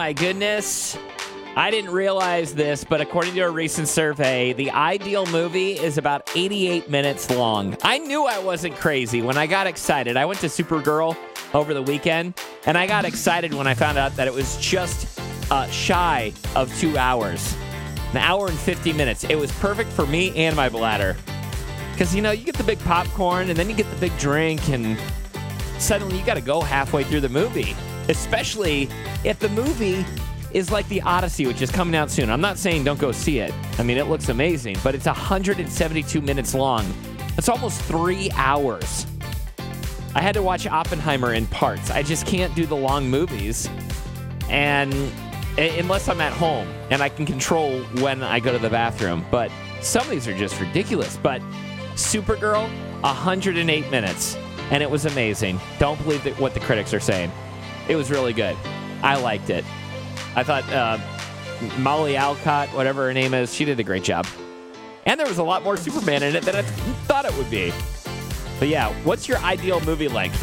my goodness. I didn't realize this, but according to a recent survey, the ideal movie is about 88 minutes long. I knew I wasn't crazy when I got excited. I went to Supergirl over the weekend, and I got excited when I found out that it was just shy of 2 hours. An hour and 50 minutes. It was perfect for me and my bladder. Because, you get the big popcorn, and then you get the big drink, and suddenly you got to go halfway through the movie. Especially if the movie is like The Odyssey, which is coming out soon. I'm not saying don't go see it. I mean, it looks amazing, but it's 172 minutes long. It's almost 3 hours. I had to watch Oppenheimer in parts. I just can't do the long movies, and unless I'm at home and I can control when I go to the bathroom. But some of these are just ridiculous. But Supergirl, 108 minutes, and it was amazing. Don't believe what the critics are saying. It was really good. I liked it. I thought Molly Alcott, whatever her name is, she did a great job. And there was a lot more Superman in it than I thought it would be. But yeah, what's your ideal movie length?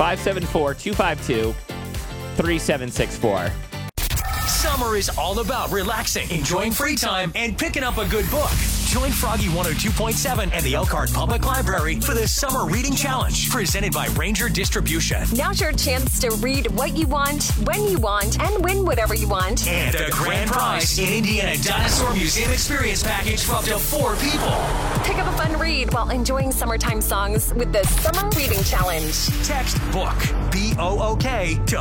574-252-3764. Summer is all about relaxing, enjoying free time, and picking up a good book. Join Froggy 102.7 and the Elkhart Public Library for the Summer Reading Challenge, presented by Ranger Distribution. Now's your chance to read what you want, when you want, and win whatever you want. And a grand prize, an Indiana Dinosaur Museum Experience Package for up to 4 people. Pick up a fun read while enjoying summertime songs with the Summer Reading Challenge. Text BOOK, B-O-O-K, to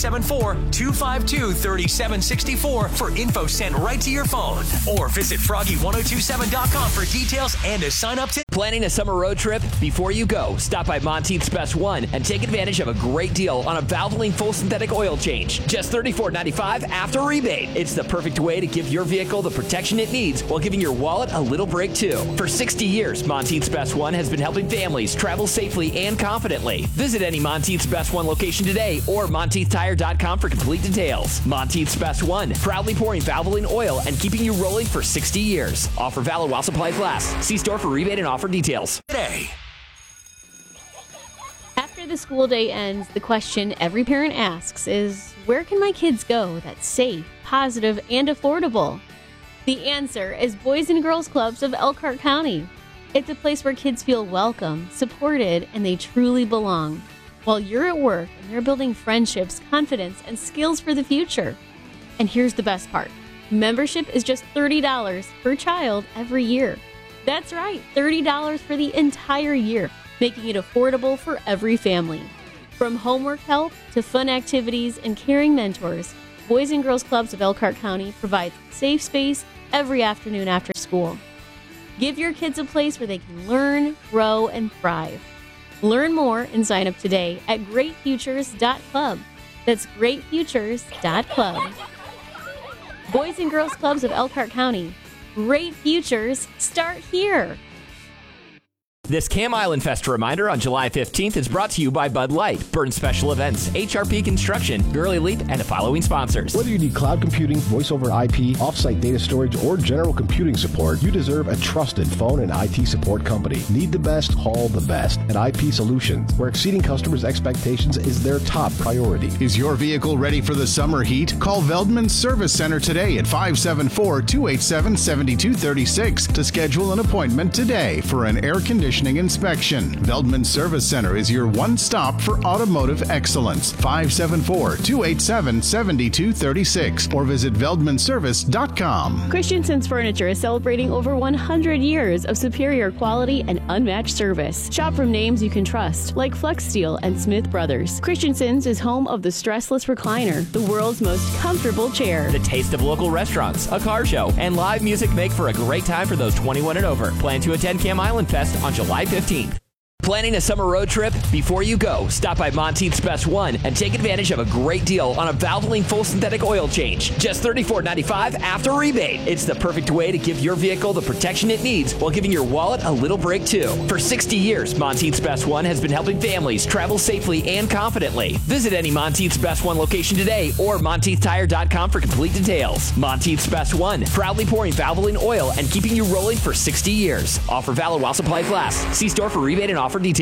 574-252-3764 for info sent right to your phone. Or visit Froggy1027.com for details and to sign up to. Planning a summer road trip? Before you go, stop by Monteith's Best One and take advantage of a great deal on a Valvoline full synthetic oil change. Just $34.95 after rebate. It's the perfect way to give your vehicle the protection it needs while giving your wallet a little break too. For 60 years, Monteith's Best One has been helping families travel safely and confidently. Visit any Monteith's Best One location today or MonteithTire.com for complete details. Monteith's Best One, proudly pouring Valvoline oil and keeping you rolling for 60 years. Offer valid while supplies last. See store for rebate and offer details. Today. After the school day ends, the question every parent asks is, where can my kids go that's safe, positive, and affordable? The answer is Boys and Girls Clubs of Elkhart County. It's a place where kids feel welcome, supported, and they truly belong. While you're at work and they're building friendships, confidence, and skills for the future. And here's the best part. Membership is just $30 per child every year. That's right, $30 for the entire year, making it affordable for every family. From homework help to fun activities and caring mentors, Boys and Girls Clubs of Elkhart County provides safe space every afternoon after school. Give your kids a place where they can learn, grow, and thrive. Learn more and sign up today at greatfutures.club. That's greatfutures.club. Boys and Girls Clubs of Elkhart County. Great futures start here. This Cam Island Fest reminder on July 15th is brought to you by Bud Light, Burn Special Events, HRP Construction, Gurley Leap, and the following sponsors. Whether you need cloud computing, voice over IP, offsite data storage, or general computing support, you deserve a trusted phone and IT support company. Need the best, haul the best at IP Solutions, where exceeding customers' expectations is their top priority. Is your vehicle ready for the summer heat? Call Veldman Service Center today at 574-287-7236 to schedule an appointment today for an air conditioning inspection. Veldman Service Center is your one-stop for automotive excellence. 574-287-7236 or visit veldmanservice.com. Christensen's Furniture is celebrating over 100 years of superior quality and unmatched service. Shop from names you can trust, like Flex Steel and Smith Brothers. Christensen's is home of the Stressless Recliner, the world's most comfortable chair. The taste of local restaurants, a car show, and live music make for a great time for those 21 and over. Plan to attend Cam Island Fest on July 15th. Planning a summer road trip? Before you go, stop by Monteith's Best One and take advantage of a great deal on a Valvoline full synthetic oil change. Just $34.95 after rebate. It's the perfect way to give your vehicle the protection it needs while giving your wallet a little break too. For 60 years, Monteith's Best One has been helping families travel safely and confidently. Visit any Monteith's Best One location today or MonteithTire.com for complete details. Monteith's Best One, proudly pouring Valvoline oil and keeping you rolling for 60 years. Offer valid while supplies last. See store for rebate and offer details.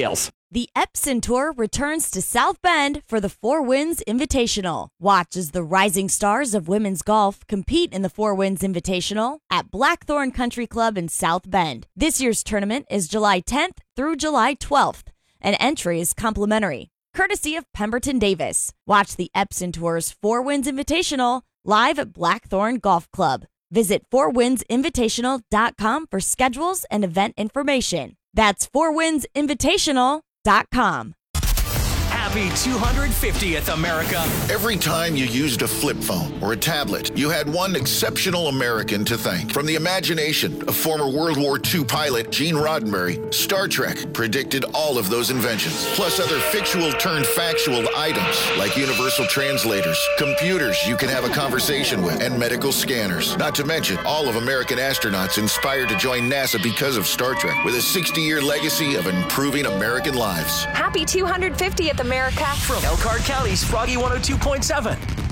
The Epson Tour returns to South Bend for the Four Winds Invitational. Watch as the rising stars of women's golf compete in the Four Winds Invitational at Blackthorn Country Club in South Bend. This year's tournament is July 10th through July 12th, and entry is complimentary, courtesy of Pemberton Davis. Watch the Epson Tour's Four Winds Invitational live at Blackthorn Golf Club. Visit fourwindsinvitational.com for schedules and event information. That's fourwindsinvitational.com. Happy 250th, America. Every time you used a flip phone or a tablet, you had one exceptional American to thank. From the imagination of former World War II pilot Gene Roddenberry, Star Trek predicted all of those inventions, plus other fictional-turned-factual items like universal translators, computers you can have a conversation with, and medical scanners. Not to mention all of American astronauts inspired to join NASA because of Star Trek, with a 60-year legacy of improving American lives. Happy 250th, America. From Elkhart County's Froggy 102.7.